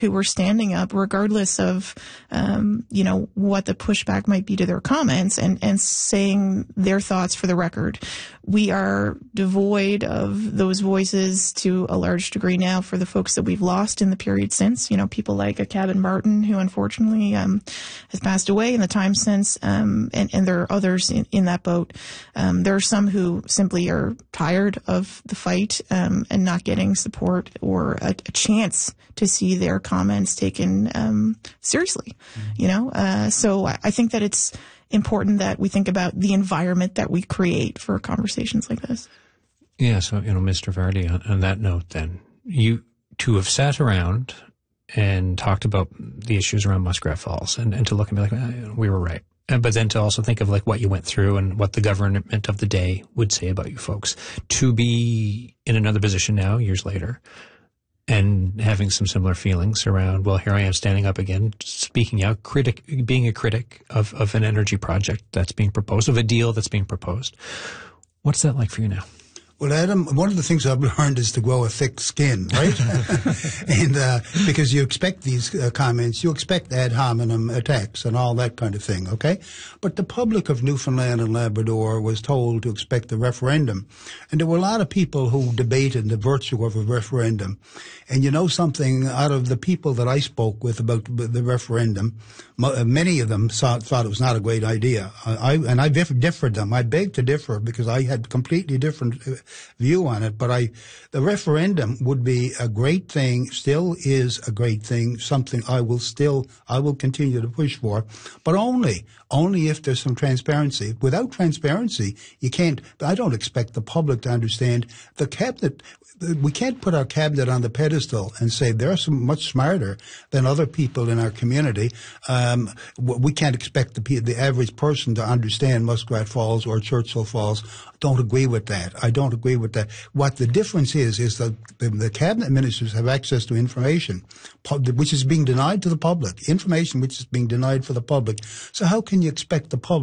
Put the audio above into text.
who were standing up regardless of, what the pushback might be to their comments and saying their thoughts for the record. We are devoid of those voices to a large degree now for the folks that we've lost in the period since, people like a Cabin Martin, who unfortunately has passed away in the time since, and there are others in that boat. There are some who simply are tired of the fight and not getting support or a chance to see their comments taken seriously. So I think that it's important that we think about the environment that we create for conversations like this. Yeah, so, Mr. Vardy, on that note then, you two have sat around and talked about the issues around Muskrat Falls and to look and be like, we were right. But then to also think of like what you went through and what the government of the day would say about you folks. To be in another position now, years later, and having some similar feelings around, well, here I am standing up again, speaking out, being a critic of an energy project that's being proposed, of a deal that's being proposed. What's that like for you now? Well, Adam, one of the things I've learned is to grow a thick skin, right? And because you expect these comments, you expect ad hominem attacks and all that kind of thing, okay? But the public of Newfoundland and Labrador was told to expect a referendum. And there were a lot of people who debated the virtue of a referendum. And you know something, out of the people that I spoke with about the referendum, many of them thought it was not a great idea. I differed them. I begged to differ because I had completely different view on it. But the referendum would be a great thing, still is a great thing, something I will continue to push for, but only if there's some transparency. Without transparency, I don't expect the public to understand the cabinet. We can't put our cabinet on the pedestal and say they're much smarter than other people in our community. We can't expect the average person to understand Muskrat Falls or Churchill Falls. Don't agree with that. I don't agree with that. What the difference is that the cabinet ministers have access to information which is being denied to the public, information which is being denied for the public. So how can you expect the public